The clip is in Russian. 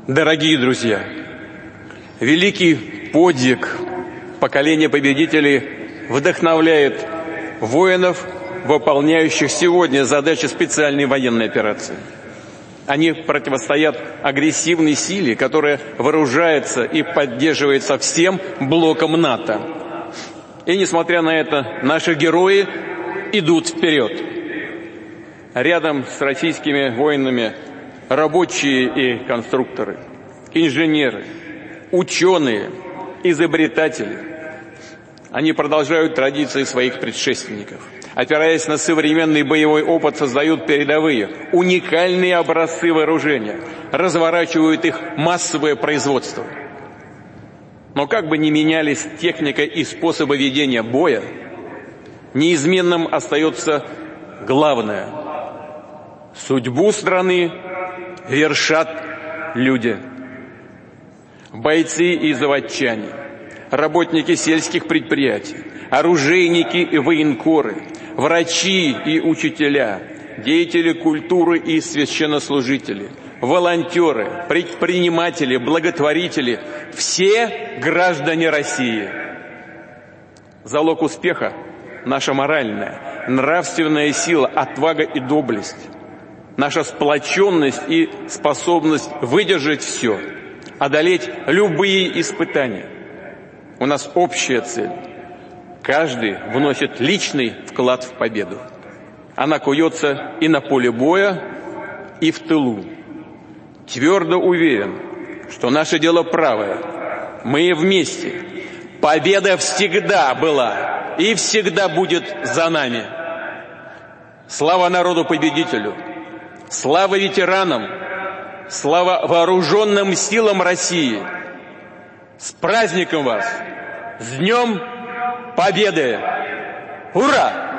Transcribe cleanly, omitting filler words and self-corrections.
Дорогие друзья, великий подвиг поколения победителей вдохновляет воинов, выполняющих сегодня задачи специальной военной операции. Они противостоят агрессивной силе, которая вооружается и поддерживается всем блоком НАТО. И несмотря на это, наши герои идут вперед. Рядом с российскими воинами рабочие и конструкторы, инженеры, ученые, изобретатели. Они продолжают традиции своих предшественников. Опираясь на современный боевой опыт, создают передовые, уникальные образцы вооружения, разворачивают их массовое производство. Но как бы ни менялись техника и способы ведения боя, неизменным остается главное – судьбу страны вершат люди. Бойцы и заводчане, работники сельских предприятий, оружейники и военкоры, врачи и учителя, деятели культуры и священнослужители, волонтеры, предприниматели, благотворители – все граждане России. Залог успеха – наша моральная, нравственная сила, отвага и доблесть, наша сплоченность и способность выдержать все, одолеть любые испытания. У нас общая цель. Каждый вносит личный вклад в победу. Она куется и на поле боя, и в тылу. Твердо уверен, что наше дело правое. Мы вместе. Победа всегда была и всегда будет за нами. Слава народу-победителю! Слава ветеранам! Слава вооруженным силам России! С праздником вас! С Днем Победы! Ура!